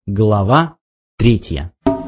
Глава 3.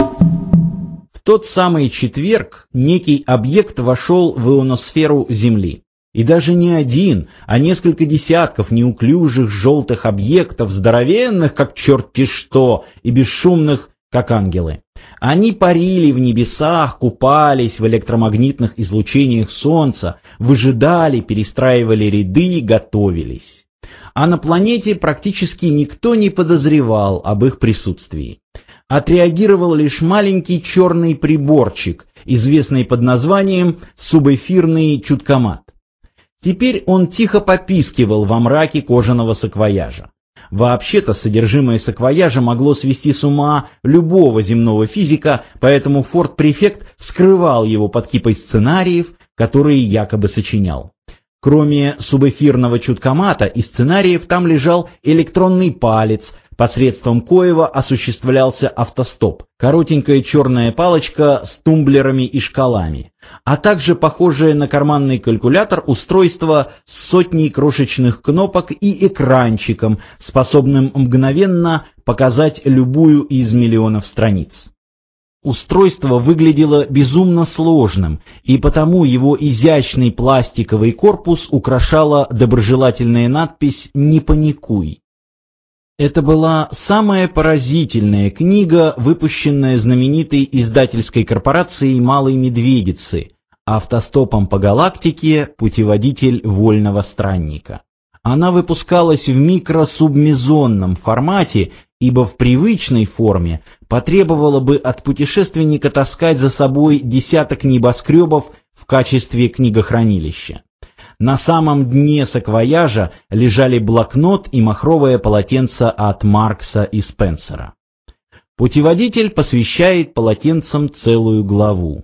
В тот самый четверг некий объект вошел в ионосферу Земли. И даже не один, а несколько десятков неуклюжих желтых объектов, здоровенных, как черти что, и бесшумных, как ангелы. Они парили в небесах, купались в электромагнитных излучениях Солнца, выжидали, перестраивали ряды, готовились. А на планете практически никто не подозревал об их присутствии. Отреагировал лишь маленький черный приборчик, известный под названием субэфирный чуткомат. Теперь он тихо попискивал во мраке кожаного саквояжа. Вообще-то содержимое саквояжа могло свести с ума любого земного физика, поэтому форт-префект скрывал его под кипой сценариев, которые якобы сочинял. Кроме субэфирного чуткомата и сценариев там лежал электронный палец, посредством коего осуществлялся автостоп, коротенькая черная палочка с тумблерами и шкалами, а также похожее на карманный калькулятор устройство с сотней крошечных кнопок и экранчиком, способным мгновенно показать любую из миллионов страниц. Устройство выглядело безумно сложным, и потому его изящный пластиковый корпус украшала доброжелательная надпись «Не паникуй». Это была самая поразительная книга, выпущенная знаменитой издательской корпорацией «Малой Медведицы», автостопом по галактике «Путеводитель вольного странника». Она выпускалась в микросубмезонном формате, ибо в привычной форме потребовало бы от путешественника таскать за собой десяток небоскребов в качестве книгохранилища. На самом дне саквояжа лежали блокнот и махровое полотенце от Маркса и Спенсера. Путеводитель посвящает полотенцам целую главу.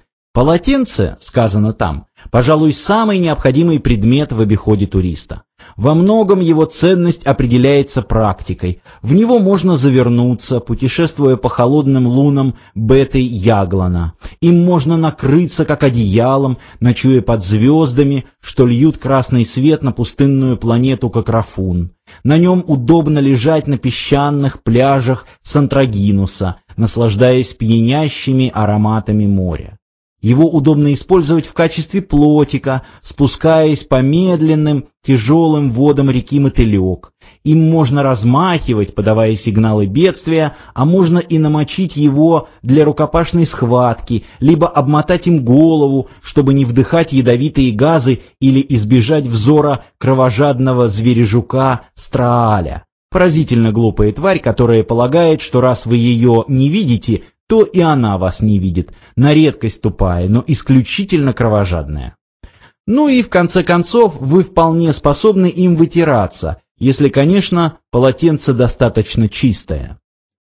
Полотенце, сказано там, пожалуй, самый необходимый предмет в обиходе туриста. Во многом его ценность определяется практикой. В него можно завернуться, путешествуя по холодным лунам Беты Яглана. Им можно накрыться, как одеялом, ночуя под звездами, что льют красный свет на пустынную планету Кокрафун. На нем удобно лежать на песчаных пляжах Сантрагинуса, наслаждаясь пьянящими ароматами моря. Его удобно использовать в качестве плотика, спускаясь по медленным, тяжелым водам реки Мотылек. Им можно размахивать, подавая сигналы бедствия, а можно и намочить его для рукопашной схватки, либо обмотать им голову, чтобы не вдыхать ядовитые газы или избежать взора кровожадного звережука Страаля. Поразительно глупая тварь, которая полагает, что раз вы ее не видите, то и она вас не видит, на редкость тупая, но исключительно кровожадная. Ну и в конце концов вы вполне способны им вытираться, если, конечно, полотенце достаточно чистое.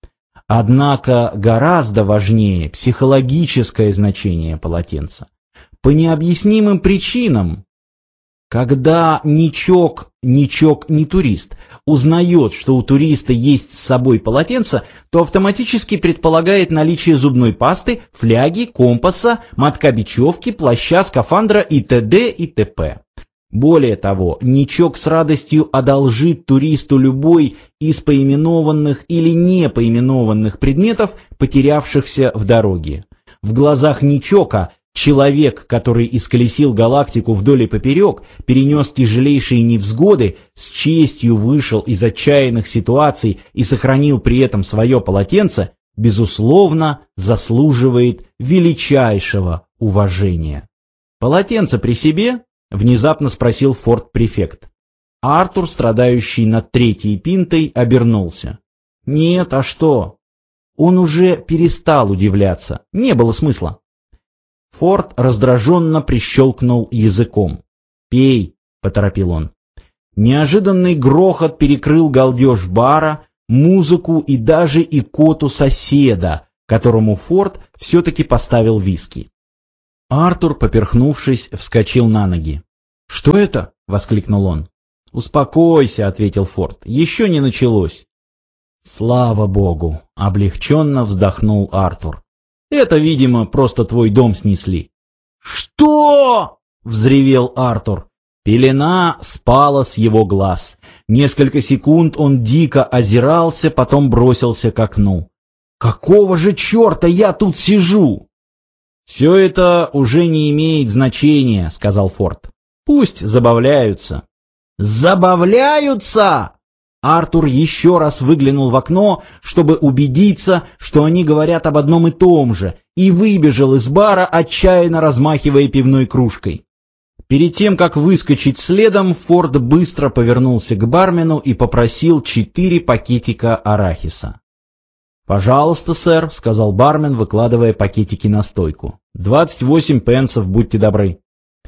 Однако гораздо важнее психологическое значение полотенца. По необъяснимым причинам, когда ничок не турист, узнает, что у туриста есть с собой полотенце, то автоматически предполагает наличие зубной пасты, фляги, компаса, мотка бечевки, плаща, скафандра и т.д. и т.п. Более того, ничок с радостью одолжит туристу любой из поименованных или не поименованных предметов, потерявшихся в дороге. В глазах ничока человек, который исколесил галактику вдоль и поперек, перенес тяжелейшие невзгоды, с честью вышел из отчаянных ситуаций и сохранил при этом свое полотенце, безусловно, заслуживает величайшего уважения. «Полотенце при себе?» — внезапно спросил форт-префект. Артур, страдающий над третьей пинтой, обернулся. «Нет, а что?» Он уже перестал удивляться, не было смысла. Форд раздраженно прищелкнул языком. «Пей», — поторопил он. Неожиданный грохот перекрыл галдеж бара, музыку и даже икоту соседа, которому Форд все-таки поставил виски. Артур, поперхнувшись, вскочил на ноги. «Что это?» — воскликнул он. «Успокойся», — ответил Форд. «Еще не началось». «Слава богу», — облегченно вздохнул Артур. «Это, видимо, просто твой дом снесли». «Что?» — взревел Артур. Пелена спала с его глаз. Несколько секунд он дико озирался, потом бросился к окну. «Какого же черта я тут сижу?» «Все это уже не имеет значения», — сказал Форд. «Пусть забавляются». «Забавляются?» Артур еще раз выглянул в окно, чтобы убедиться, что они говорят об одном и том же, и выбежал из бара, отчаянно размахивая пивной кружкой. Перед тем, как выскочить следом, Форд быстро повернулся к бармену и попросил 4 пакетика арахиса. «Пожалуйста, сэр», — сказал бармен, выкладывая пакетики на стойку. 28 пенсов, будьте добры.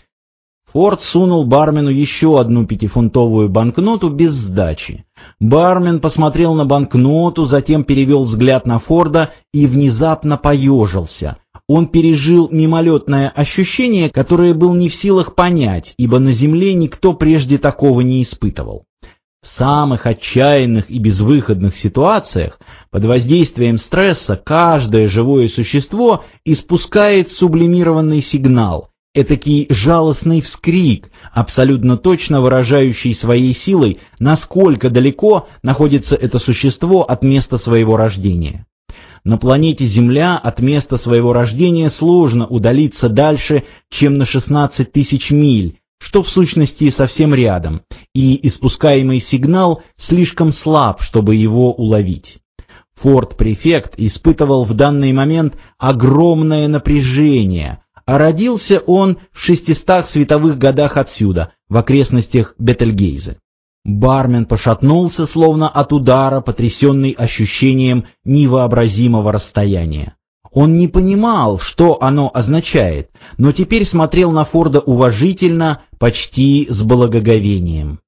Форд сунул бармену еще одну 5-фунтовую банкноту без сдачи. Бармен посмотрел на банкноту, затем перевел взгляд на Форда и внезапно поежился. Он пережил мимолетное ощущение, которое был не в силах понять, ибо на земле никто прежде такого не испытывал. В самых отчаянных и безвыходных ситуациях под воздействием стресса каждое живое существо испускает сублимированный сигнал, этакий жалостный вскрик, абсолютно точно выражающий своей силой, насколько далеко находится это существо от места своего рождения. На планете Земля от места своего рождения сложно удалиться дальше, чем на 16 тысяч миль, что в сущности совсем рядом, и испускаемый сигнал слишком слаб, чтобы его уловить. Форд-префект испытывал в данный момент огромное напряжение, а родился он в 600 световых годах отсюда, в окрестностях Бетельгейзе. Бармен пошатнулся, словно от удара, потрясенный ощущением невообразимого расстояния. Он не понимал, что оно означает, но теперь смотрел на Форда уважительно, почти с благоговением.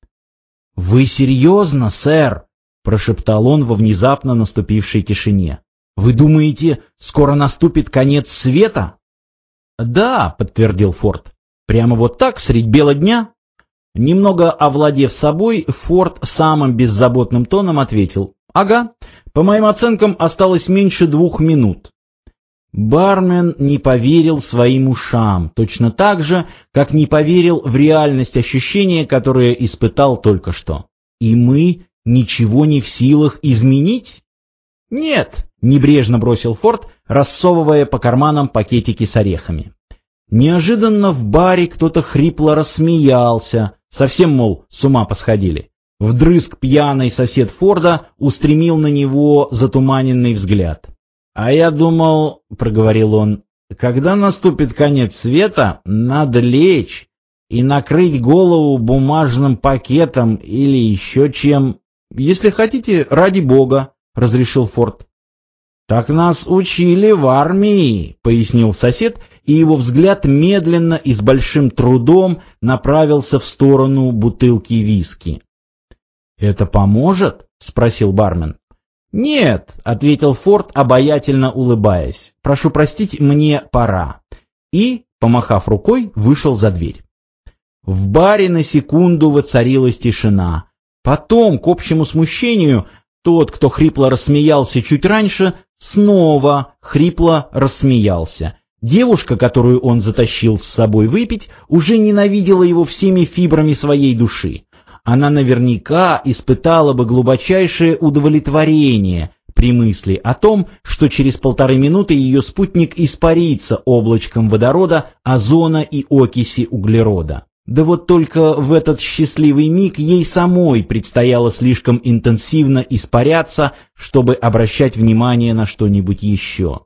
«Вы серьезно, сэр?» — прошептал он во внезапно наступившей тишине. «Вы думаете, скоро наступит конец света?» «Да», — подтвердил Форд. «Прямо вот так, средь бела дня?» Немного овладев собой, Форд самым беззаботным тоном ответил: «Ага, по моим оценкам осталось меньше 2 минут». Бармен не поверил своим ушам, точно так же, как не поверил в реальность ощущения, которое испытал только что. «И мы ничего не в силах изменить?» «Нет», — небрежно бросил Форд, рассовывая по карманам пакетики с орехами. Неожиданно в баре кто-то хрипло рассмеялся, совсем, мол, с ума посходили. Вдрызг пьяный сосед Форда устремил на него затуманенный взгляд. «А я думал, — проговорил он, — когда наступит конец света, надо лечь и накрыть голову бумажным пакетом или еще чем. Если хотите, ради бога, — разрешил Форд. «Так нас учили в армии», — пояснил сосед, и его взгляд медленно и с большим трудом направился в сторону бутылки виски. «Это поможет?» — спросил бармен. «Нет», — ответил Форд, обаятельно улыбаясь. «Прошу простить, мне пора». И, помахав рукой, вышел за дверь. В баре на секунду воцарилась тишина. Потом, к общему смущению, тот, кто хрипло рассмеялся чуть раньше, снова хрипло рассмеялся. Девушка, которую он затащил с собой выпить, уже ненавидела его всеми фибрами своей души. Она наверняка испытала бы глубочайшее удовлетворение при мысли о том, что через 1,5 минуты ее спутник испарится облачком водорода, озона и окиси углерода. Да вот только в этот счастливый миг ей самой предстояло слишком интенсивно испаряться, чтобы обращать внимание на что-нибудь еще.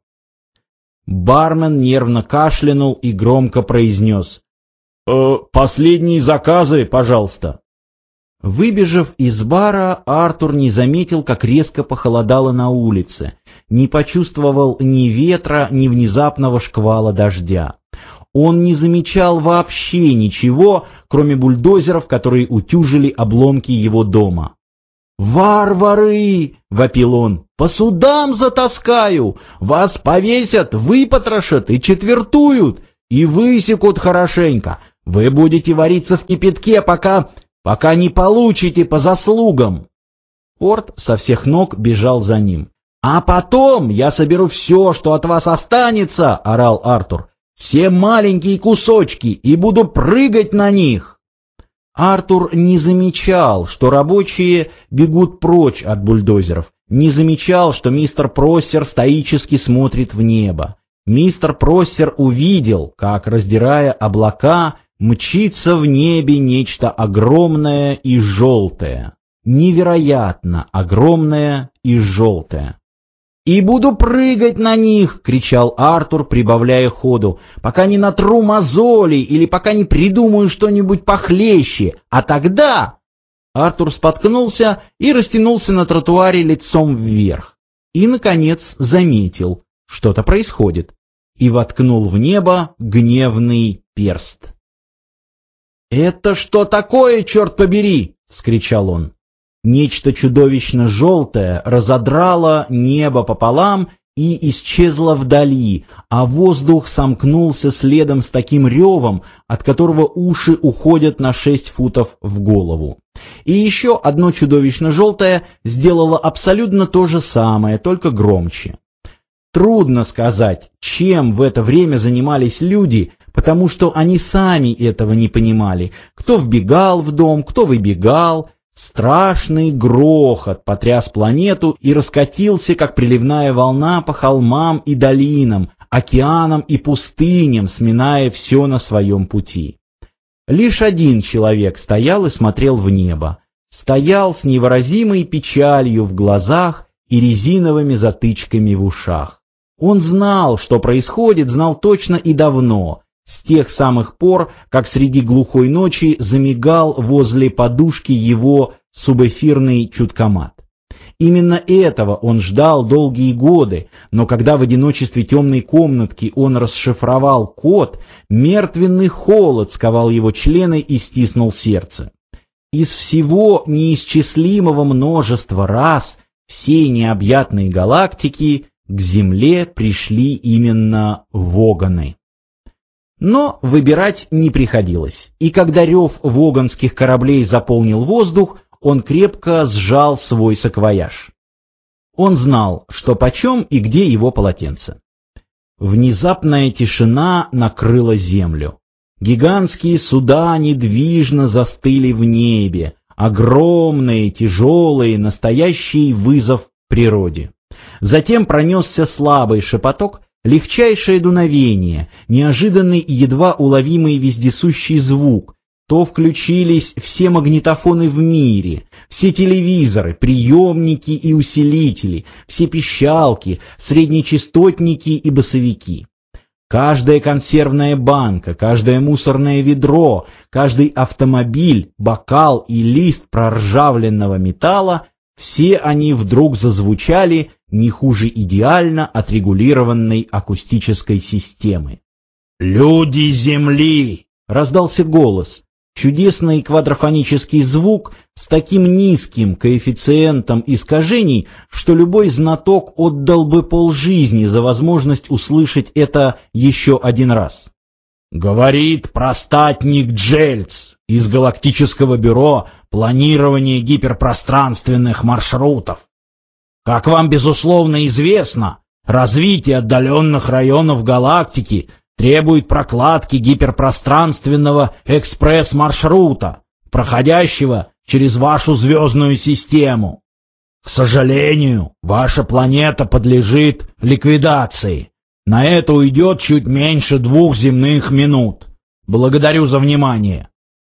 Бармен нервно кашлянул и громко произнес: «Последние заказы, пожалуйста». Выбежав из бара, Артур не заметил, как резко похолодало на улице, не почувствовал ни ветра, ни внезапного шквала дождя. Он не замечал вообще ничего, кроме бульдозеров, которые утюжили обломки его дома. «Варвары!» — вопил он. «По судам затаскаю! Вас повесят, выпотрошат и четвертуют, и высекут хорошенько. Вы будете вариться в кипятке, пока не получите по заслугам!» Форд со всех ног бежал за ним. «А потом я соберу все, что от вас останется!» — орал Артур. «Все маленькие кусочки, и буду прыгать на них!» Артур не замечал, что рабочие бегут прочь от бульдозеров, не замечал, что мистер Проссер стоически смотрит в небо. Мистер Проссер увидел, как, раздирая облака, мчится в небе нечто огромное и желтое. Невероятно огромное и желтое. «И буду прыгать на них!» — кричал Артур, прибавляя ходу, «пока не натру мозоли или пока не придумаю что-нибудь похлеще, а тогда...» Артур споткнулся и растянулся на тротуаре лицом вверх. И, наконец, заметил, что-то происходит, и воткнул в небо гневный перст. «Это что такое, черт побери?» — вскричал он. Нечто чудовищно желтое разодрало небо пополам и исчезло вдали, а воздух сомкнулся следом с таким ревом, от которого уши уходят на 6 футов в голову. И еще одно чудовищно желтое сделало абсолютно то же самое, только громче. Трудно сказать, чем в это время занимались люди, потому что они сами этого не понимали. Кто вбегал в дом, кто выбегал. Страшный грохот потряс планету и раскатился, как приливная волна, по холмам и долинам, океанам и пустыням, сминая все на своем пути. Лишь один человек стоял и смотрел в небо. Стоял с невыразимой печалью в глазах и резиновыми затычками в ушах. Он знал, что происходит, знал точно и давно, с тех самых пор, как среди глухой ночи замигал возле подушки его субэфирный чуткомат. Именно этого он ждал долгие годы, но когда в одиночестве темной комнатки он расшифровал код, мертвенный холод сковал его члены и стиснул сердце. Из всего неисчислимого множества рас всей необъятной галактики к Земле пришли именно воганы. Но выбирать не приходилось, и когда рев воганских кораблей заполнил воздух, он крепко сжал свой саквояж. Он знал, что почем и где его полотенце. Внезапная тишина накрыла землю. Гигантские суда недвижно застыли в небе, огромные, тяжелые, настоящий вызов природе. Затем пронесся слабый шепоток, легчайшее дуновение, неожиданный и едва уловимый вездесущий звук. То включились все магнитофоны в мире, все телевизоры, приемники и усилители, все пищалки, среднечастотники и басовики. Каждая консервная банка, каждое мусорное ведро, каждый автомобиль, бокал и лист проржавленного металла — все они вдруг зазвучали не хуже идеально отрегулированной акустической системы. «Люди Земли!» — раздался голос. Чудесный квадрофонический звук с таким низким коэффициентом искажений, что любой знаток отдал бы полжизни за возможность услышать это еще один раз. «Говорит простатник Джельц из Галактического бюро планирования гиперпространственных маршрутов. Как вам, безусловно, известно, развитие отдаленных районов галактики требует прокладки гиперпространственного экспресс-маршрута, проходящего через вашу звездную систему. К сожалению, ваша планета подлежит ликвидации. На это уйдет чуть меньше 2 земных минут. Благодарю за внимание».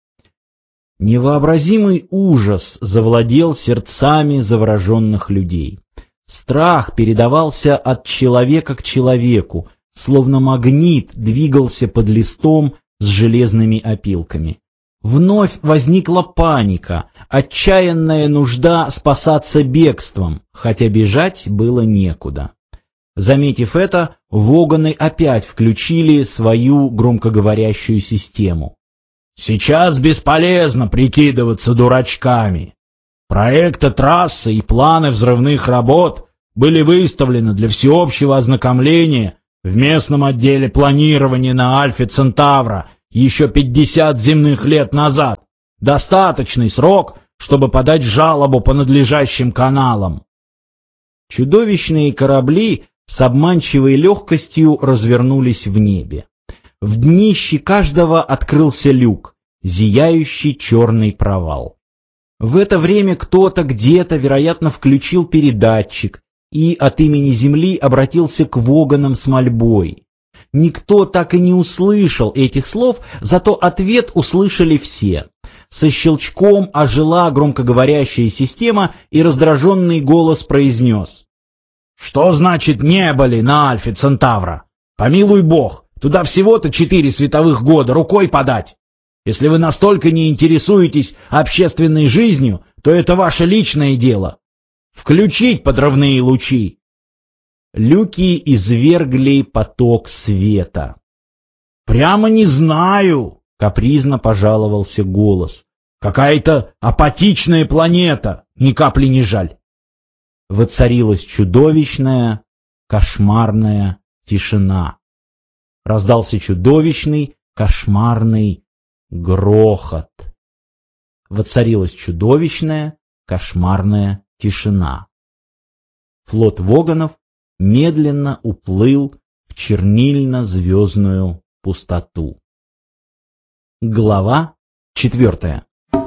Невообразимый ужас завладел сердцами завороженных людей. Страх передавался от человека к человеку, словно магнит двигался под листом с железными опилками. Вновь возникла паника, отчаянная нужда спасаться бегством, хотя бежать было некуда. Заметив это, воганы опять включили свою громкоговорящую систему. «Сейчас бесполезно прикидываться дурачками. Проекты трассы и планы взрывных работ были выставлены для всеобщего ознакомления в местном отделе планирования на Альфе Центавра еще 50 земных лет назад. Достаточный срок, чтобы подать жалобу по надлежащим каналам». Чудовищные корабли с обманчивой легкостью развернулись в небе. В днище каждого открылся люк. зияющий черный провал. В это время кто-то где-то, вероятно, включил передатчик и от имени Земли обратился к Воганам с мольбой. Никто так и не услышал этих слов, зато ответ услышали все. Со щелчком ожила громкоговорящая система, и раздраженный голос произнес: «Что значит не были на Альфе Центавра? Помилуй бог, туда всего-то 4 световых года, рукой подать. Если вы настолько не интересуетесь общественной жизнью, то это ваше личное дело. Включить подрывные лучи!» Люки извергли поток света. «Прямо не знаю», — капризно пожаловался голос. «Какая-то апатичная планета, ни капли не жаль». Воцарилась чудовищная, кошмарная тишина. Раздался чудовищный, кошмарный грохот. Воцарилась чудовищная, кошмарная тишина. Флот Воганов медленно уплыл в чернильно-звездную пустоту. Глава 4.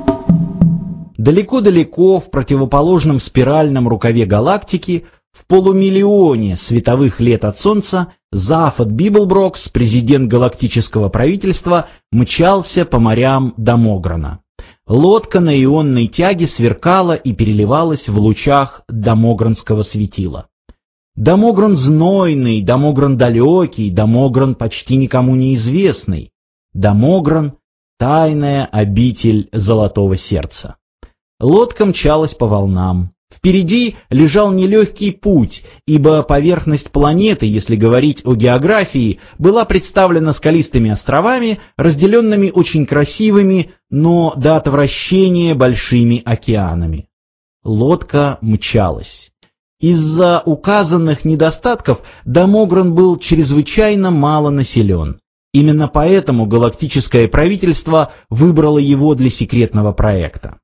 Далеко-далеко в противоположном спиральном рукаве галактики, в полумиллионе световых лет от Солнца, Зафод Библброкс, президент галактического правительства, мчался по морям Дамограна. Лодка на ионной тяге сверкала и переливалась в лучах дамогранского светила. Дамогран знойный, Дамогран далекий, Дамогран почти никому неизвестный. Дамогран — тайная обитель Золотого Сердца. Лодка мчалась по волнам. Впереди лежал нелегкий путь, ибо поверхность планеты, если говорить о географии, была представлена скалистыми островами, разделенными очень красивыми, но до отвращения большими океанами. Лодка мчалась. Из-за указанных недостатков Дамогран был чрезвычайно мало населен. Именно поэтому галактическое правительство выбрало его для секретного проекта.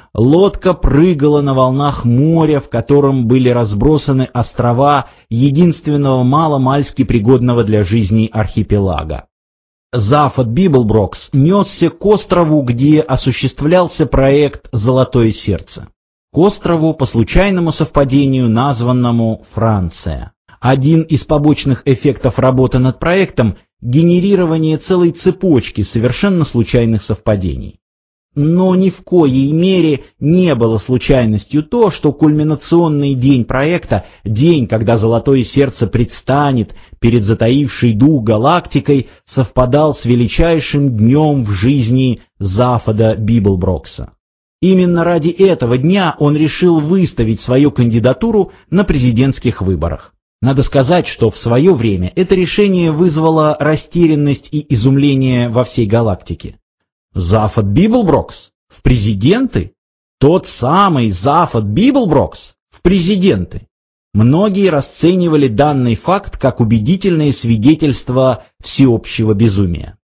Лодка прыгала на волнах моря, в котором были разбросаны острова единственного мало-мальски пригодного для жизни архипелага. Зафод Библброкс несся к острову, где осуществлялся проект «Золотое сердце». К острову, по случайному совпадению, названному Франция. Один из побочных эффектов работы над проектом – генерирование целой цепочки совершенно случайных совпадений. Но ни в коей мере не было случайностью то, что кульминационный день проекта, день, когда Золотое Сердце предстанет перед затаившей дух галактикой, совпадал с величайшим днем в жизни Зафода Библброкса. Именно ради этого дня он решил выставить свою кандидатуру на президентских выборах. Надо сказать, что в свое время это решение вызвало растерянность и изумление во всей галактике. Зафод Библброкс в президенты? Тот самый Зафод Библброкс в президенты? Многие расценивали данный факт как убедительное свидетельство всеобщего безумия.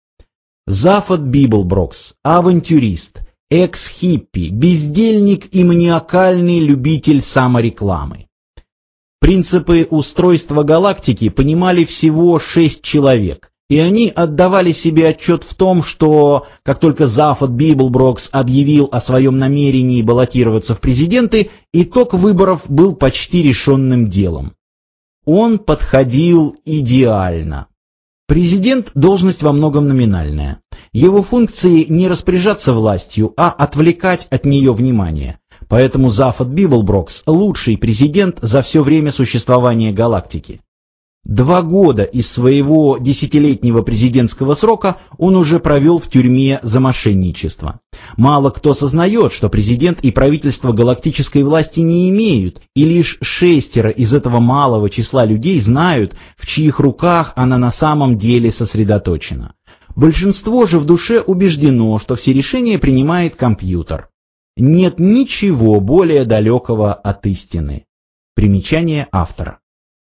Зафод Библброкс, авантюрист, экс-хиппи, бездельник и маниакальный любитель саморекламы. Принципы устройства галактики понимали всего 6 человек, и они отдавали себе отчет в том, что, как только Зафод Библброкс объявил о своем намерении баллотироваться в президенты, итог выборов был почти решенным делом. Он подходил идеально. Президент – должность во многом номинальная. Его функции не распоряжаться властью, а отвлекать от нее внимание. Поэтому Зафод Библброкс – лучший президент за все время существования галактики. 2 года из своего 10-летнего президентского срока он уже провел в тюрьме за мошенничество. Мало кто сознает, что президент и правительство галактической власти не имеют, и лишь 6 из этого малого числа людей знают, в чьих руках она на самом деле сосредоточена. Большинство же в душе убеждено, что все решения принимает компьютер. Нет ничего более далекого от истины. Примечание автора.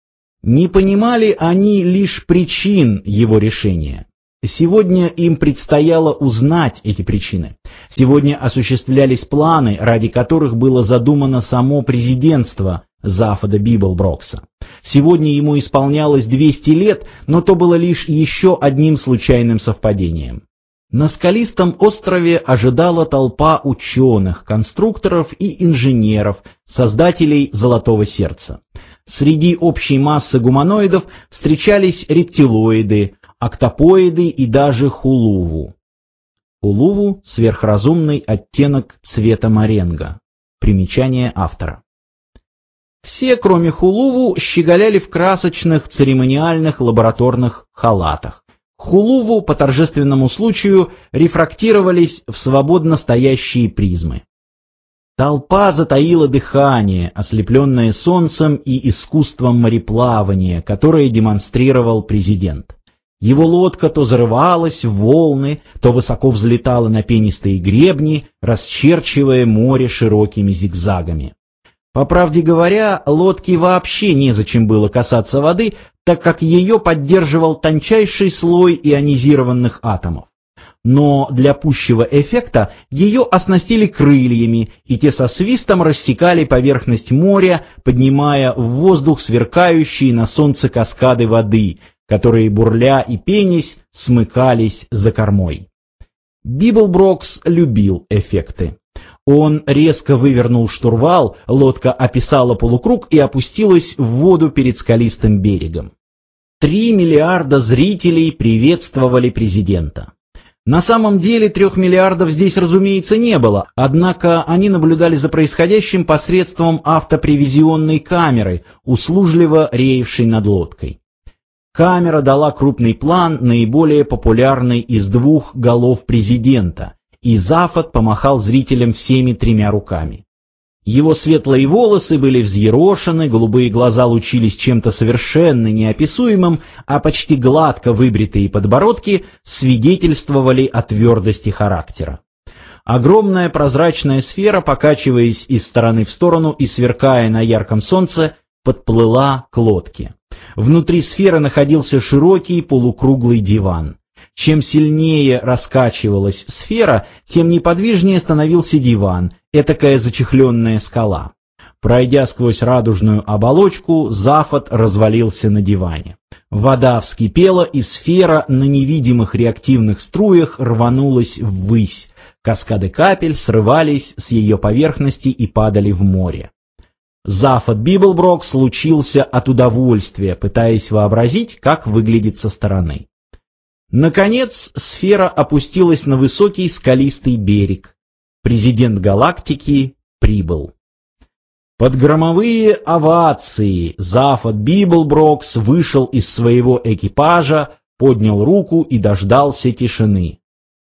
Не понимали они лишь причин его решения. Сегодня им предстояло узнать эти причины. Сегодня осуществлялись планы, ради которых было задумано само президентство Зафода Библброкса. Сегодня ему исполнялось 200 лет, но то было лишь еще одним случайным совпадением. На скалистом острове ожидала толпа ученых, конструкторов и инженеров, создателей «Золотого сердца». Среди общей массы гуманоидов встречались рептилоиды, октопоиды и даже хулуву. Хулуву – сверхразумный оттенок цвета моренго. Примечание автора. Все, кроме хулуву, щеголяли в красочных церемониальных лабораторных халатах. Хулуву по торжественному случаю рефрактировались в свободно стоящие призмы. Толпа затаила дыхание, ослепленное солнцем и искусством мореплавания, которое демонстрировал президент. Его лодка то зарывалась в волны, то высоко взлетала на пенистые гребни, расчерчивая море широкими зигзагами. По правде говоря, лодке вообще незачем было касаться воды, так как ее поддерживал тончайший слой ионизированных атомов. Но для пущего эффекта ее оснастили крыльями, и те со свистом рассекали поверхность моря, поднимая в воздух сверкающие на солнце каскады воды, которые, бурля и пенясь, смыкались за кормой. Библброкс любил эффекты. Он резко вывернул штурвал, лодка описала полукруг и опустилась в воду перед скалистым берегом. 3 миллиарда зрителей приветствовали президента. На самом деле 3 миллиардов здесь, разумеется, не было, однако они наблюдали за происходящим посредством автопревизионной камеры, услужливо реевшей над лодкой. Камера дала крупный план наиболее популярной из 2 голов президента, и Зафот помахал зрителям всеми 3 руками. Его светлые волосы были взъерошены, голубые глаза лучились чем-то совершенно неописуемым, а почти гладко выбритые подбородки свидетельствовали о твердости характера. Огромная прозрачная сфера, покачиваясь из стороны в сторону и сверкая на ярком солнце, подплыла к лодке. Внутри сферы находился широкий полукруглый диван. Чем сильнее раскачивалась сфера, тем неподвижнее становился диван, этакая зачехленная скала. Пройдя сквозь радужную оболочку, Зафот развалился на диване. Вода вскипела, и сфера на невидимых реактивных струях рванулась ввысь. Каскады капель срывались с ее поверхности и падали в море. Зафот Библброкс лучился от удовольствия, пытаясь вообразить, как выглядит со стороны. Наконец, сфера опустилась на высокий скалистый берег. Президент галактики прибыл. Под громовые овации Зафот Библброкс вышел из своего экипажа, поднял руку и дождался тишины.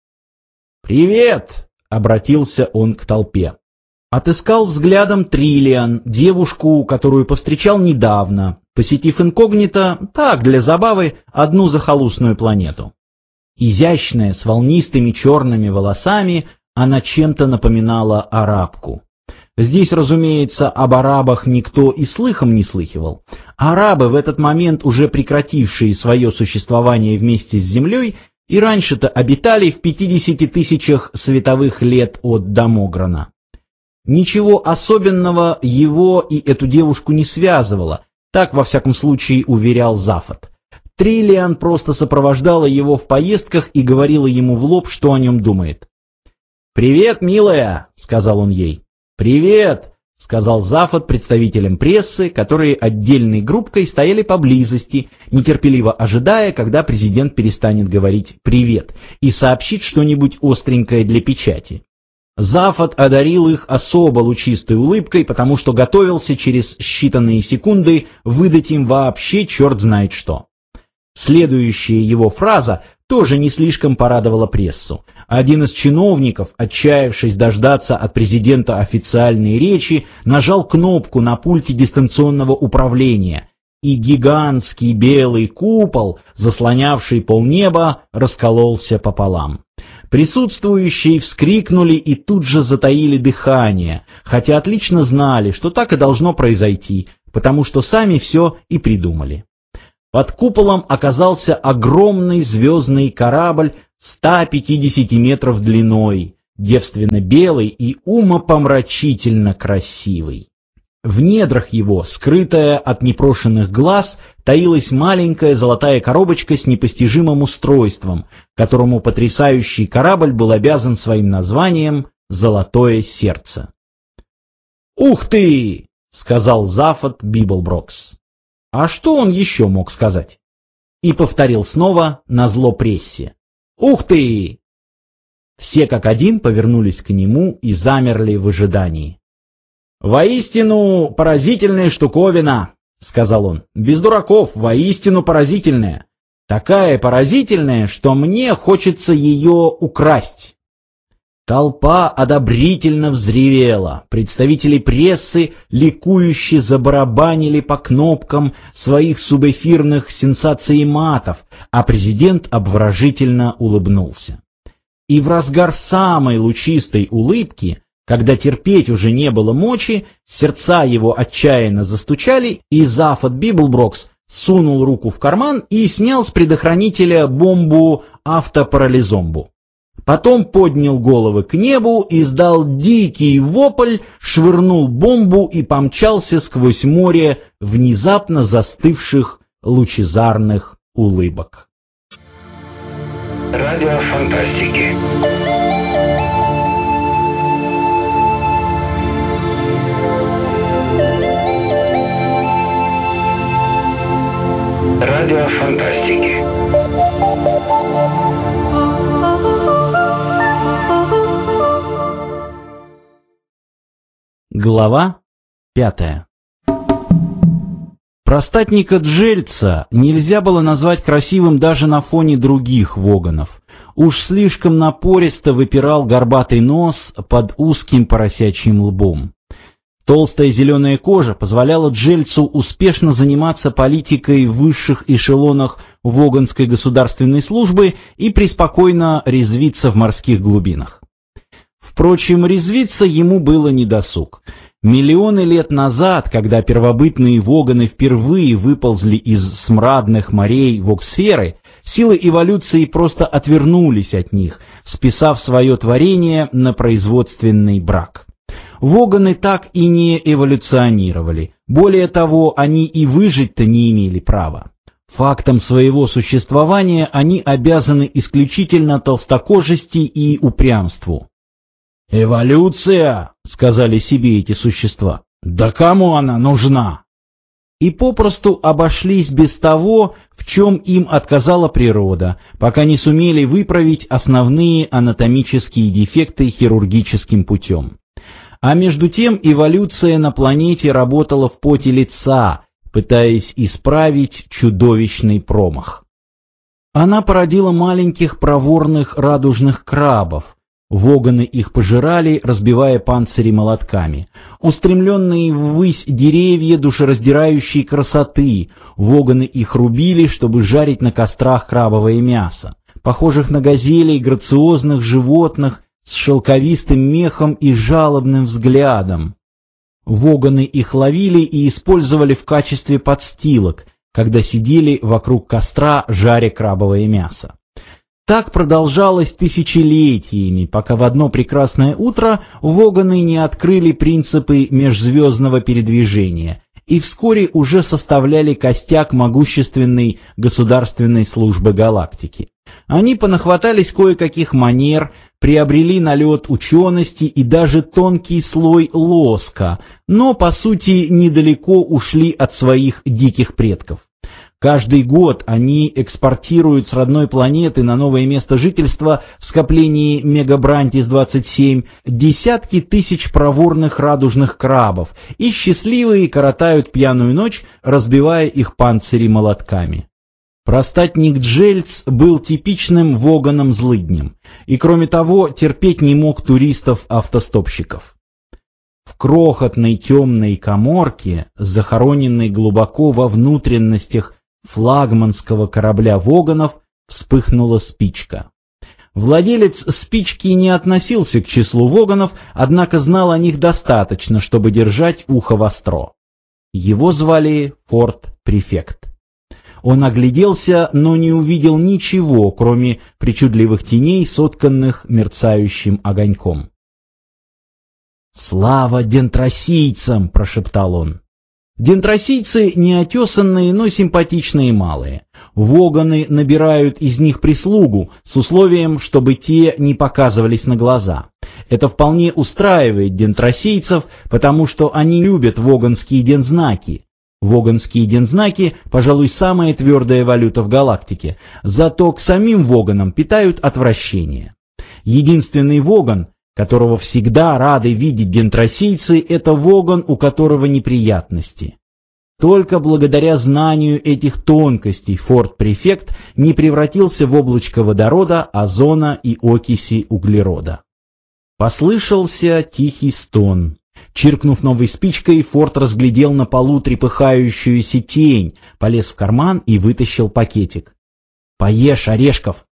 «Привет!» — обратился он к толпе. Отыскал взглядом Триллиан, девушку, которую повстречал недавно, посетив инкогнито, так, для забавы, одну захолустную планету. Изящная, с волнистыми черными волосами, она чем-то напоминала арабку. Здесь, разумеется, об арабах никто и слыхом не слыхивал. Арабы, в этот момент уже прекратившие свое существование вместе с Землей, и раньше-то обитали в 50 тысячах световых лет от Дамограна. Ничего особенного его и эту девушку не связывало, так, во всяком случае, уверял Зафот. Триллиан просто сопровождала его в поездках и говорила ему в лоб, что о нем думает. «Привет, милая», — сказал он ей. «Привет», — сказал Зафот представителям прессы, которые отдельной группкой стояли поблизости, нетерпеливо ожидая, когда президент перестанет говорить «привет» и сообщит что-нибудь остренькое для печати. Зафот одарил их особо лучистой улыбкой, потому что готовился через считанные секунды выдать им вообще черт знает что. Следующая его фраза тоже не слишком порадовала прессу. Один из чиновников, отчаявшись дождаться от президента официальной речи, нажал кнопку на пульте дистанционного управления, и гигантский белый купол, заслонявший полнеба, раскололся пополам. Присутствующие вскрикнули и тут же затаили дыхание, хотя отлично знали, что так и должно произойти, потому что сами все и придумали. Под куполом оказался огромный звездный корабль 150 метров длиной, девственно белый и умопомрачительно красивый. В недрах его, скрытая от непрошенных глаз, таилась маленькая золотая коробочка с непостижимым устройством, которому потрясающий корабль был обязан своим названием «Золотое сердце». «Ух ты!» — сказал Зафот Библброкс. А что он еще мог сказать? И повторил снова назло прессе. «Ух ты!» Все как один повернулись к нему и замерли в ожидании. «Воистину поразительная штуковина», — сказал он. «Без дураков, воистину поразительная. Такая поразительная, что мне хочется ее украсть». Толпа одобрительно взревела. Представители прессы ликующе забарабанили по кнопкам своих субэфирных сенсаций-матов, а президент обворожительно улыбнулся. И в разгар самой лучистой улыбки, когда терпеть уже не было мочи, сердца его отчаянно застучали, и Зафот Библброкс сунул руку в карман и снял с предохранителя бомбу автопарализомбу. Потом поднял головы к небу, издал дикий вопль, швырнул бомбу и помчался сквозь море внезапно застывших лучезарных улыбок. Радиофантастики. Радиофантастики. Глава 5. Простатника Джельца нельзя было назвать красивым даже на фоне других воганов. Уж слишком напористо выпирал горбатый нос под узким поросячьим лбом. Толстая зеленая кожа позволяла Джельцу успешно заниматься политикой в высших эшелонах воганской государственной службы и преспокойно резвиться в морских глубинах. Впрочем, резвиться ему было недосуг. Миллионы лет назад, когда первобытные воганы впервые выползли из смрадных морей воксферы, силы эволюции просто отвернулись от них, списав свое творение на производственный брак. Воганы так и не эволюционировали. Более того, они и выжить-то не имели права. Фактом своего существования они обязаны исключительно толстокожести и упрямству. «Эволюция», — сказали себе эти существа, — «да кому она нужна?» И попросту обошлись без того, в чем им отказала природа, пока не сумели выправить основные анатомические дефекты хирургическим путем. А между тем эволюция на планете работала в поте лица, пытаясь исправить чудовищный промах. Она породила маленьких проворных радужных крабов. Воганы их пожирали, разбивая панцири молотками. Устремленные ввысь деревья душераздирающей красоты, воганы их рубили, чтобы жарить на кострах крабовое мясо. Похожих на газелей грациозных животных с шелковистым мехом и жалобным взглядом. Воганы их ловили и использовали в качестве подстилок, когда сидели вокруг костра, жаря крабовое мясо. Так продолжалось тысячелетиями, пока в одно прекрасное утро воганы не открыли принципы межзвездного передвижения и вскоре уже составляли костяк могущественной государственной службы галактики. Они понахватались кое-каких манер, приобрели налет учености и даже тонкий слой лоска, но, по сути, недалеко ушли от своих диких предков. Каждый год они экспортируют с родной планеты на новое место жительства в скоплении Мегабрантис-27 десятки тысяч проворных радужных крабов, и счастливые коротают пьяную ночь, разбивая их панцири молотками. Простатник Джельц был типичным воганом-злыднем, и кроме того терпеть не мог туристов-автостопщиков. В крохотной темной каморке, захороненной глубоко во внутренностях флагманского корабля воганов, вспыхнула спичка. Владелец спички не относился к числу воганов, однако знал о них достаточно, чтобы держать ухо востро. Его звали Форт-префект. Он огляделся, но не увидел ничего, кроме причудливых теней, сотканных мерцающим огоньком. «Слава дентросийцам!» – прошептал он. Дентросийцы неотесанные, но симпатичные малые. Воганы набирают из них прислугу с условием, чтобы те не показывались на глаза. Это вполне устраивает дентросийцев, потому что они любят воганские дензнаки. Воганские дензнаки, пожалуй, самая твердая валюта в галактике, зато к самим воганам питают отвращение. Единственный воган, которого всегда рады видеть дентросийцы, это воган, у которого неприятности. Только благодаря знанию этих тонкостей форт-префект не превратился в облачко водорода, озона и окиси углерода. Послышался тихий стон. Чиркнув новой спичкой, Форд разглядел на полу трепыхающуюся тень, полез в карман и вытащил пакетик. «Поешь орешков!»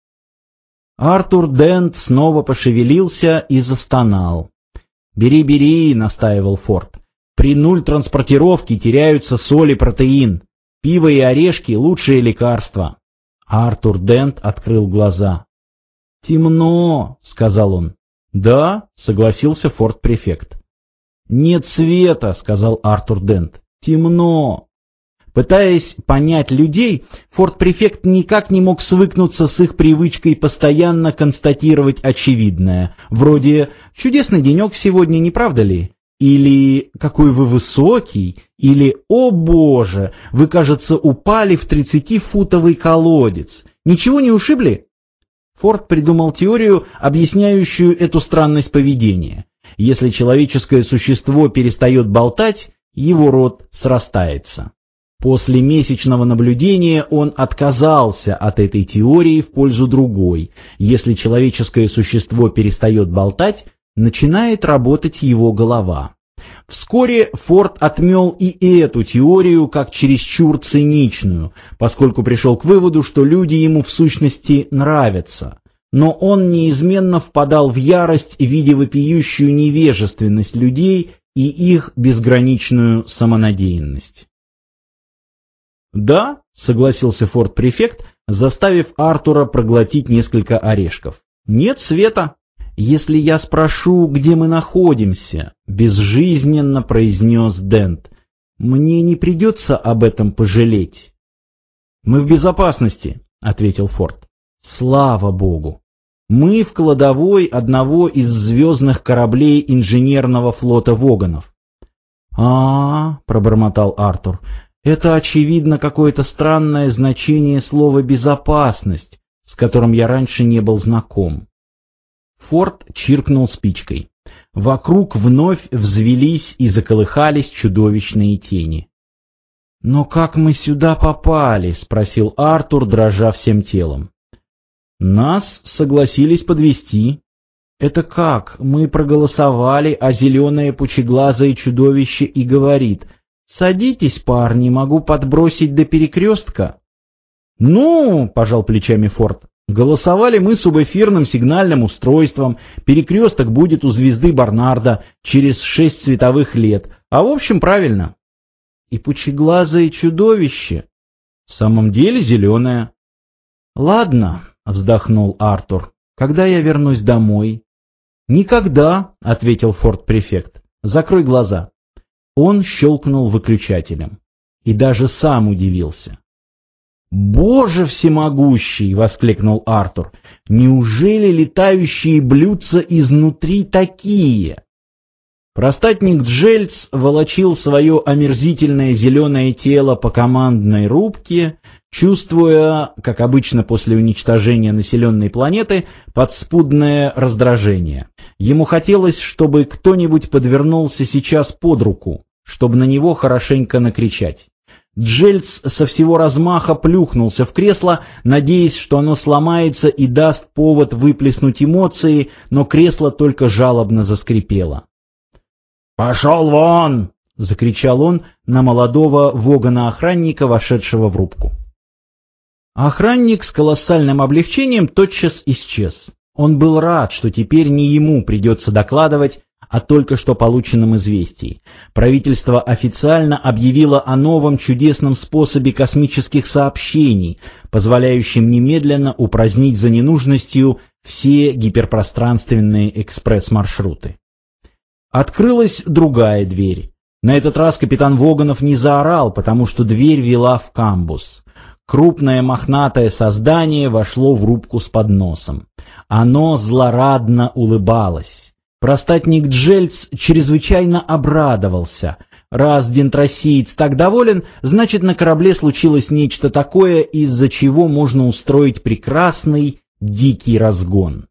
Артур Дент снова пошевелился и застонал. «Бери, бери», — настаивал Форд. «При нуль-транспортировке теряются соль и протеин. Пиво и орешки — лучшие лекарства». Артур Дент открыл глаза. «Темно», — сказал он. «Да», — согласился форт-префект. «Нет света», — сказал Артур Дент. «Темно». Пытаясь понять людей, форт-префект никак не мог свыкнуться с их привычкой постоянно констатировать очевидное, вроде «чудесный денек сегодня, не правда ли?» Или «какой вы высокий?» Или «о боже, вы, кажется, упали в 30-футовый колодец. Ничего не ушибли?» Форд придумал теорию, объясняющую эту странность поведения. Если человеческое существо перестает болтать, его рот срастается. После месячного наблюдения он отказался от этой теории в пользу другой. Если человеческое существо перестает болтать, начинает работать его голова. Вскоре Форд отмел и эту теорию как чересчур циничную, поскольку пришел к выводу, что люди ему в сущности нравятся. Но он неизменно впадал в ярость, видя вопиющую невежественность людей и их безграничную самонадеянность. «Да», — согласился форт-префект, заставив Артура проглотить несколько орешков. «Нет света». «Если я спрошу, где мы находимся», — безжизненно произнес Дент, — «мне не придется об этом пожалеть». «Мы в безопасности», — ответил Форд. «Слава Богу! Мы в кладовой одного из звездных кораблей инженерного флота Воганов». Пробормотал Артур, — «это, очевидно, какое-то странное значение слова «безопасность», с которым я раньше не был знаком». Форд чиркнул спичкой. Вокруг вновь взвелись и заколыхались чудовищные тени. «Но как мы сюда попали?» — спросил Артур, дрожа всем телом. «Нас согласились подвезти». «Это как? Мы проголосовали, а зеленое пучеглазое чудовище и говорит: «Садитесь, парни, могу подбросить до перекрестка». «Ну, — пожал плечами Форд, — голосовали мы субэфирным сигнальным устройством, перекресток будет у звезды Барнарда через 6 световых лет, а в общем правильно». «И пучеглазое чудовище?» «В самом деле зеленое». «Ладно», — вздохнул Артур, — «когда я вернусь домой?» «Никогда», — ответил форт-префект, — «закрой глаза». Он щелкнул выключателем и даже сам удивился. «Боже всемогущий!» — воскликнул Артур. «Неужели летающие блюдца изнутри такие?» Простатник Джельц волочил свое омерзительное зеленое тело по командной рубке, чувствуя, как обычно после уничтожения населенной планеты, подспудное раздражение. Ему хотелось, чтобы кто-нибудь подвернулся сейчас под руку, чтобы на него хорошенько накричать. Джельц со всего размаха плюхнулся в кресло, надеясь, что оно сломается и даст повод выплеснуть эмоции, но кресло только жалобно заскрипело. «Пошел вон!» — закричал он на молодого вогана-охранника, вошедшего в рубку. Охранник с колоссальным облегчением тотчас исчез. Он был рад, что теперь не ему придется докладывать о только что полученном известии. Правительство официально объявило о новом чудесном способе космических сообщений, позволяющем немедленно упразднить за ненужностью все гиперпространственные экспресс-маршруты. Открылась другая дверь. На этот раз капитан Воганов не заорал, потому что дверь вела в камбуз. Крупное мохнатое создание вошло в рубку с подносом. Оно злорадно улыбалось. Простатник Джельц чрезвычайно обрадовался. Раз дентросиец так доволен, значит, на корабле случилось нечто такое, из-за чего можно устроить прекрасный дикий разгон.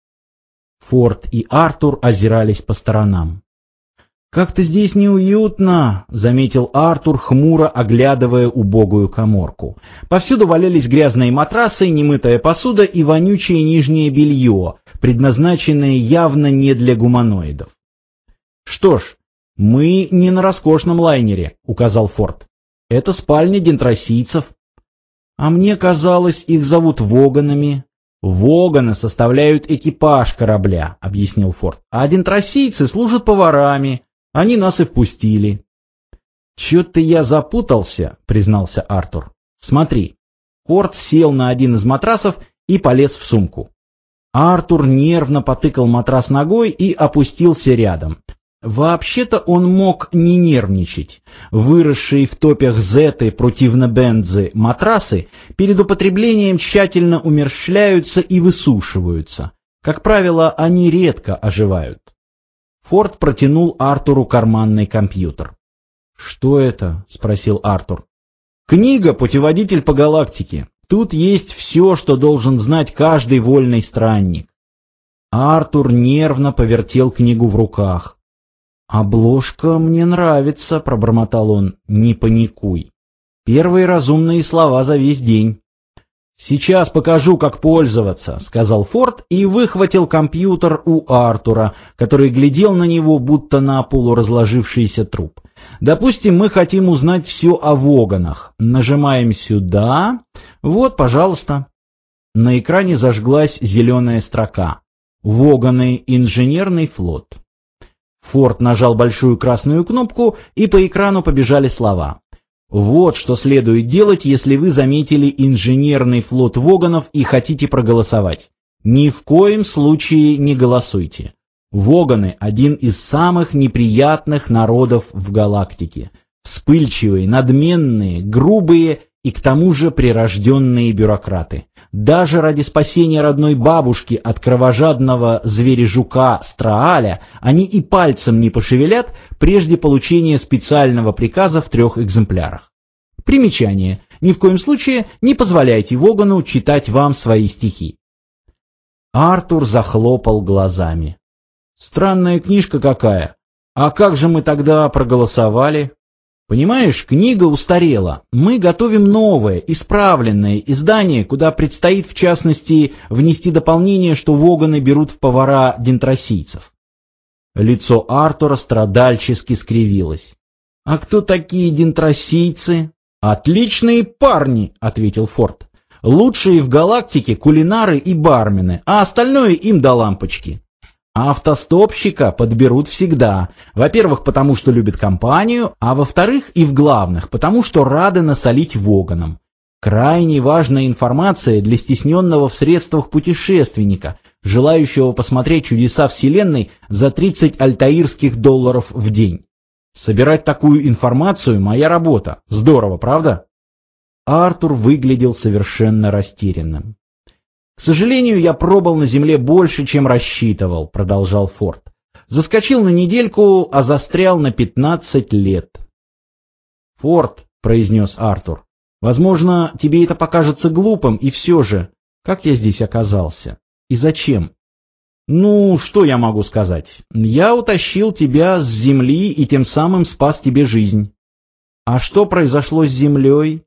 Форд и Артур озирались по сторонам. «Как-то здесь неуютно», — заметил Артур, хмуро оглядывая убогую каморку. Повсюду валялись грязные матрасы, немытая посуда и вонючее нижнее белье, предназначенное явно не для гуманоидов. «Что ж, мы не на роскошном лайнере», — указал Форд. «Это спальня дентросийцев». «А мне казалось, их зовут Воганами». «Воганы составляют экипаж корабля», — объяснил Форд. «А дентросийцы служат поварами. Они нас и впустили». «Чё-то я запутался», — признался Артур. «Смотри». Форд сел на один из матрасов и полез в сумку. Артур нервно потыкал матрас ногой и опустился рядом. Вообще-то он мог не нервничать. Выросшие в топях зеты противно-бензы матрасы перед употреблением тщательно умерщвляются и высушиваются. Как правило, они редко оживают. Форд протянул Артуру карманный компьютер. «Что это?» — спросил Артур. «Книга «Путеводитель по галактике». Тут есть все, что должен знать каждый вольный странник». Артур нервно повертел книгу в руках. «Обложка мне нравится», — пробормотал он. «Не паникуй. Первые разумные слова за весь день». «Сейчас покажу, как пользоваться», — сказал Форд и выхватил компьютер у Артура, который глядел на него, будто на полуразложившийся труп. «Допустим, мы хотим узнать все о Воганах. Нажимаем сюда. Вот, пожалуйста». На экране зажглась зеленая строка. «Воганы. Инженерный флот». Форд нажал большую красную кнопку, и по экрану побежали слова. «Вот что следует делать, если вы заметили инженерный флот Воганов и хотите проголосовать. Ни в коем случае не голосуйте. Воганы – один из самых неприятных народов в галактике. Вспыльчивые, надменные, грубые и к тому же прирожденные бюрократы. Даже ради спасения родной бабушки от кровожадного зверя-жука Страаля они и пальцем не пошевелят прежде получения специального приказа в 3 экземплярах. Примечание. Ни в коем случае не позволяйте Вогану читать вам свои стихи». Артур захлопал глазами. «Странная книжка какая. А как же мы тогда проголосовали?» «Понимаешь, книга устарела. Мы готовим новое, исправленное издание, куда предстоит, в частности, внести дополнение, что Воганы берут в повара дентросийцев». Лицо Артура страдальчески скривилось. «А кто такие дентросийцы?» «Отличные парни», — ответил Форд. «Лучшие в галактике кулинары и бармены, а остальное им до лампочки. Автостопщика подберут всегда. Во-первых, потому что любят компанию, а во-вторых и в главных, потому что рады насолить Воганам. Крайне важная информация для стесненного в средствах путешественника, желающего посмотреть чудеса Вселенной за 30 альтаирских долларов в день. Собирать такую информацию – моя работа. Здорово, правда?» Артур выглядел совершенно растерянным. «К сожалению, я пробыл на Земле больше, чем рассчитывал», — продолжал Форд. «Заскочил на недельку, а застрял на 15 лет». «Форд», — произнес Артур, — «возможно, тебе это покажется глупым, и все же, как я здесь оказался? И зачем?» «Ну, что я могу сказать? Я утащил тебя с Земли и тем самым спас тебе жизнь». «А что произошло с Землей?»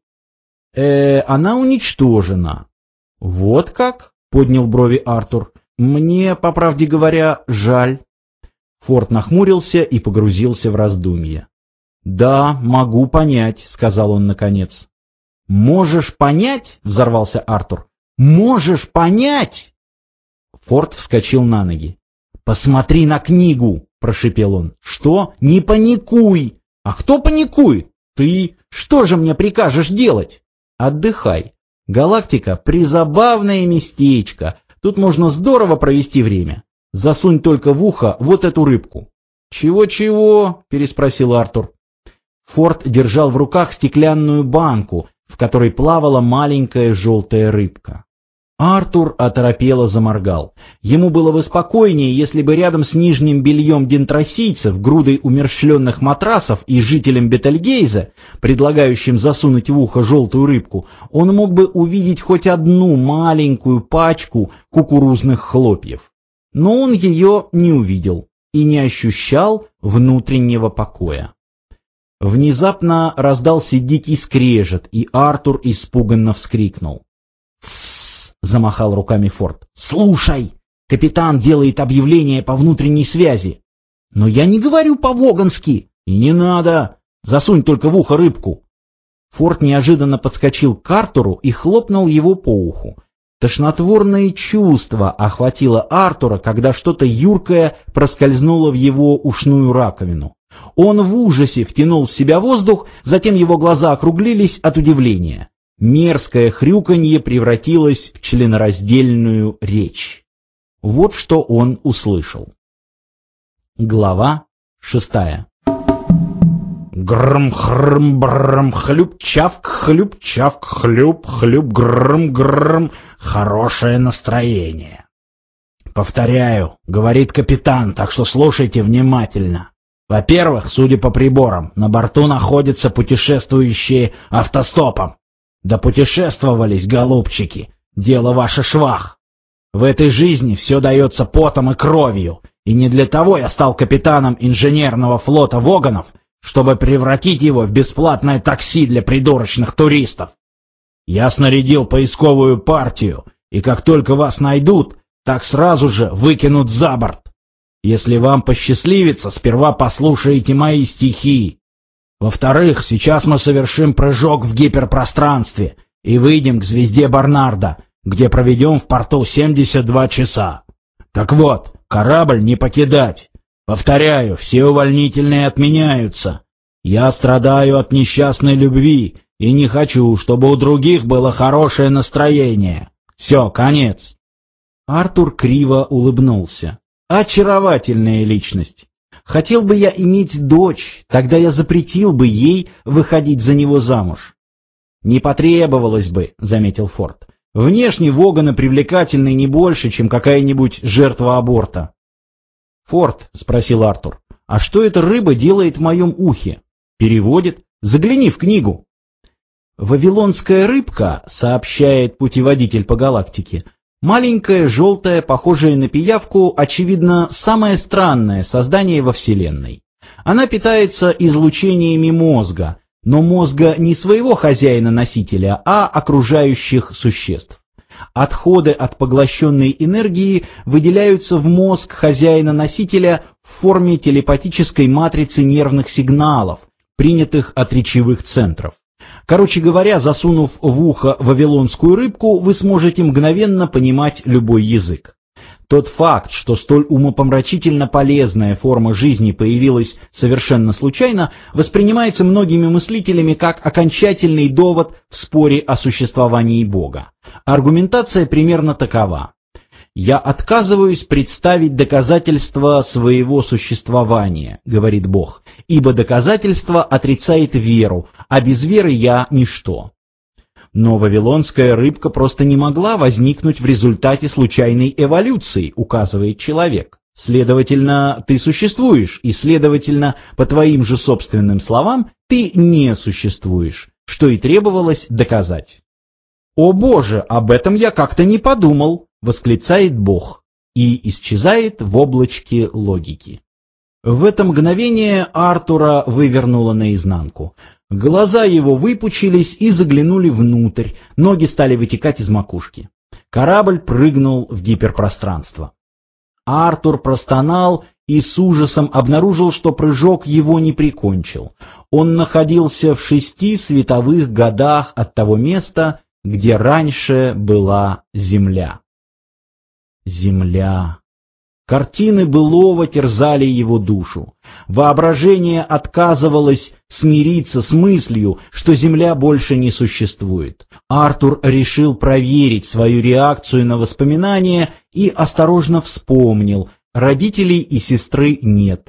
«Она уничтожена». «Вот как?» — поднял брови Артур. «Мне, по правде говоря, жаль». Форд нахмурился и погрузился в раздумья. «Да, могу понять», — сказал он наконец. «Можешь понять?» — взорвался Артур. «Можешь понять?» Форд вскочил на ноги. «Посмотри на книгу!» — прошипел он. «Что? Не паникуй!» «А кто паникует? Ты? Что же мне прикажешь делать?» «Отдыхай. Галактика — призабавное местечко. Тут можно здорово провести время. Засунь только в ухо вот эту рыбку». «Чего-чего?» – переспросил Артур. Форд держал в руках стеклянную банку, в которой плавала маленькая желтая рыбка. Артур оторопело заморгал. Ему было бы спокойнее, если бы рядом с нижним бельем дентросийцев, грудой умерщвленных матрасов и жителем Бетельгейза, предлагающим засунуть в ухо желтую рыбку, он мог бы увидеть хоть одну маленькую пачку кукурузных хлопьев. Но он ее не увидел и не ощущал внутреннего покоя. Внезапно раздался дикий скрежет, и Артур испуганно вскрикнул. «Тссс!» — замахал руками Форд. «Слушай! Капитан делает объявление по внутренней связи!» «Но я не говорю по-вогански!» «И не надо! Засунь только в ухо рыбку!» Форд неожиданно подскочил к Артуру и хлопнул его по уху. Тошнотворное чувство охватило Артура, когда что-то юркое проскользнуло в его ушную раковину. Он в ужасе втянул в себя воздух, затем его глаза округлились от удивления. Мерзкое хрюканье превратилось в членораздельную речь. Вот что он услышал. Глава 6. Грм-хрм-брм, хлюп-чавк, хлюп-чавк, хлюп-хлюп, грм-грм. Хорошее настроение. Повторяю, говорит капитан, так что слушайте внимательно. Во-первых, судя по приборам, на борту находятся путешествующие автостопом. Да путешествовались, голубчики, дело ваше швах. В этой жизни все дается потом и кровью, и не для того я стал капитаном инженерного флота Воганов, чтобы превратить его в бесплатное такси для придурочных туристов. Я снарядил поисковую партию, и как только вас найдут, так сразу же выкинут за борт. Если вам посчастливится, сперва послушайте мои стихи. Во-вторых, сейчас мы совершим прыжок в гиперпространстве и выйдем к звезде Барнарда, где проведем в порту 72 часа. Так вот, корабль не покидать. Повторяю, все увольнительные отменяются. Я страдаю от несчастной любви и не хочу, чтобы у других было хорошее настроение. Все, конец. Артур криво улыбнулся. Очаровательная личность. Хотел бы я иметь дочь, тогда я запретил бы ей выходить за него замуж. Не потребовалось бы, заметил Форд. Внешне Воганы привлекательны не больше, чем какая-нибудь жертва аборта. Форд, спросил Артур, а что эта рыба делает в моем ухе? Переводит? Загляни в книгу. Вавилонская рыбка, сообщает путеводитель по галактике, маленькая, желтая, похожая на пиявку, очевидно, самое странное создание во Вселенной. Она питается излучениями мозга, но мозга не своего хозяина-носителя, а окружающих существ. Отходы от поглощенной энергии выделяются в мозг хозяина-носителя в форме телепатической матрицы нервных сигналов, принятых от речевых центров. Короче говоря, засунув в ухо вавилонскую рыбку, вы сможете мгновенно понимать любой язык. Тот факт, что столь умопомрачительно полезная форма жизни появилась совершенно случайно, воспринимается многими мыслителями как окончательный довод в споре о существовании Бога. Аргументация примерно такова. «Я отказываюсь представить доказательства своего существования», — говорит Бог, «ибо доказательство отрицает веру, а без веры я ничто». Но вавилонская рыбка просто не могла возникнуть в результате случайной эволюции, указывает человек. Следовательно, ты существуешь, и, следовательно, по твоим же собственным словам, ты не существуешь, что и требовалось доказать. «О Боже, об этом я как-то не подумал», — восклицает Бог, и исчезает в облачке логики. В это мгновение Артура вывернуло наизнанку. Глаза его выпучились и заглянули внутрь, ноги стали вытекать из макушки. Корабль прыгнул в гиперпространство. Артур простонал и с ужасом обнаружил, что прыжок его не прикончил. Он находился в 6 световых годах от того места, где раньше была Земля. Земля. Картины былого терзали его душу. Воображение отказывалось смириться с мыслью, что Земля больше не существует. Артур решил проверить свою реакцию на воспоминания и осторожно вспомнил: родителей и сестры нет,